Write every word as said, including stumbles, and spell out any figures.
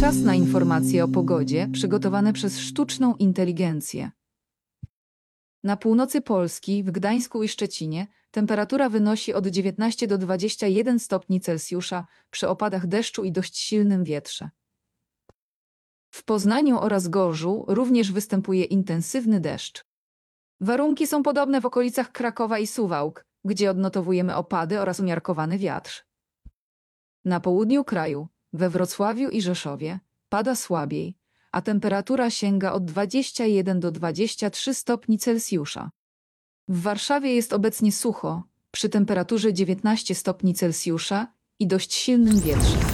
Czas na informacje o pogodzie przygotowane przez sztuczną inteligencję. Na północy Polski, w Gdańsku i Szczecinie, temperatura wynosi od dziewiętnastu do dwudziestu jeden stopni Celsjusza przy opadach deszczu i dość silnym wietrze. W Poznaniu oraz Gorzu również występuje intensywny deszcz. Warunki są podobne w okolicach Krakowa i Suwałk, gdzie odnotowujemy opady oraz umiarkowany wiatr. Na południu kraju, we Wrocławiu i Rzeszowie, pada słabiej, a temperatura sięga od dwudziestu jeden do dwudziestu trzech stopni Celsjusza. W Warszawie jest obecnie sucho, przy temperaturze dziewiętnastu stopni Celsjusza i dość silnym wietrze.